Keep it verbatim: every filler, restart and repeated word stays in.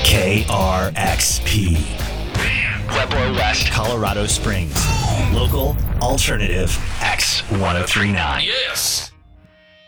K R X P. Pueblo West, Colorado Springs. Local, alternative, X ten thirty-nine. Yes!